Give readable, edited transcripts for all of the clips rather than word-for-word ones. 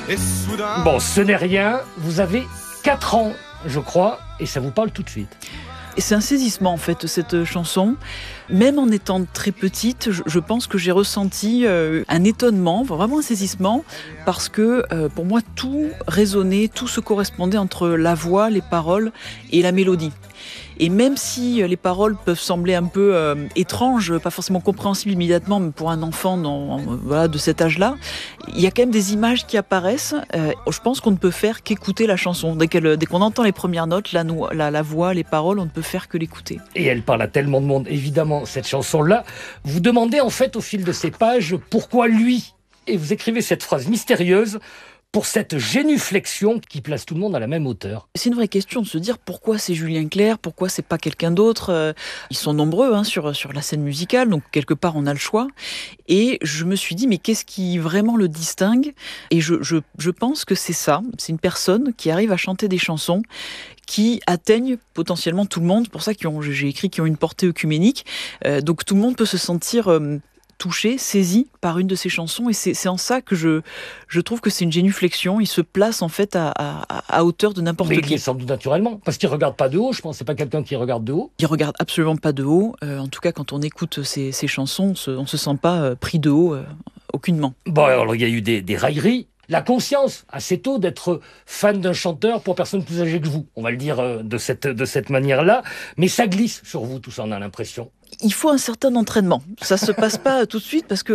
Et soudain... Bon, ce n'est rien, vous avez 4 ans, je crois, et ça vous parle tout de suite. Et c'est un saisissement en fait, cette chanson. Même en étant très petite, je pense que j'ai ressenti un étonnement, vraiment un saisissement, parce que pour moi tout résonnait, tout se correspondait entre la voix, les paroles et la mélodie. Et même si les paroles peuvent sembler un peu étranges, pas forcément compréhensibles immédiatement, mais pour un enfant de cet âge-là, il y a quand même des images qui apparaissent. Je pense qu'on ne peut faire qu'écouter la chanson. Dès qu'on entend les premières notes, la voix, les paroles, on ne peut faire que l'écouter. Et elle parle à tellement de monde, évidemment, cette chanson-là. Vous demandez en fait au fil de ces pages pourquoi lui. Et vous écrivez cette phrase mystérieuse pour cette génuflexion qui place tout le monde à la même hauteur. C'est une vraie question de se dire pourquoi c'est Julien Clerc, pourquoi c'est pas quelqu'un d'autre. Ils sont nombreux sur la scène musicale, donc quelque part on a le choix. Et je me suis dit mais qu'est-ce qui vraiment le distingue ? Et je pense que c'est ça, c'est une personne qui arrive à chanter des chansons qui atteignent potentiellement tout le monde. C'est pour ça j'ai écrit qui ont une portée œcuménique. Donc tout le monde peut se sentir touché, saisi par une de ses chansons, et c'est en ça que je trouve que c'est une génuflexion. Il se place en fait à hauteur de n'importe qui. Mais il est sans doute naturellement, parce qu'il regarde pas de haut, je pense. C'est pas quelqu'un qui regarde de haut. Il regarde absolument pas de haut. En tout cas, quand on écoute ses chansons, on se sent pas pris de haut, aucunement. Bon, alors il y a eu des railleries. La conscience, assez tôt, d'être fan d'un chanteur pour personne plus âgée que vous. On va le dire de cette manière-là. Mais ça glisse sur vous, tout ça, on a l'impression. Il faut un certain entraînement. Ça se passe pas tout de suite parce que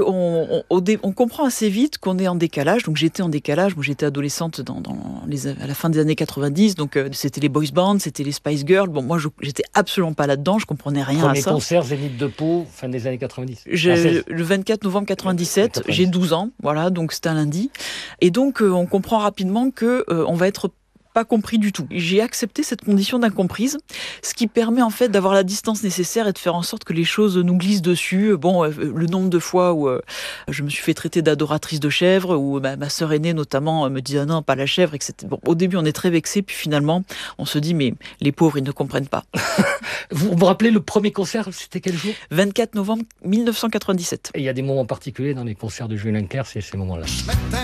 on comprend assez vite qu'on est en décalage. Donc j'étais en décalage. Moi j'étais adolescente à la fin des années 90. Donc c'était les boys bands, c'était les Spice Girls. Bon moi j'étais absolument pas là-dedans. Je comprenais rien à ça. Premier concert Zénith de Pau, fin des années 90. Le 24 novembre 97, j'ai 12 ans. Voilà, donc c'était un lundi. Et donc on comprend rapidement que on va être pas compris du tout. J'ai accepté cette condition d'incomprise, ce qui permet en fait d'avoir la distance nécessaire et de faire en sorte que les choses nous glissent dessus. Bon, le nombre de fois où je me suis fait traiter d'adoratrice de chèvre, où ma sœur aînée notamment me disait non, pas la chèvre, etc. Bon, au début on est très vexés, puis finalement on se dit mais les pauvres ils ne comprennent pas. Vous me rappelez le premier concert, c'était quel jour ? 24 novembre 1997. Et il y a des moments particuliers dans les concerts de Julien Clerc, c'est ces moments-là.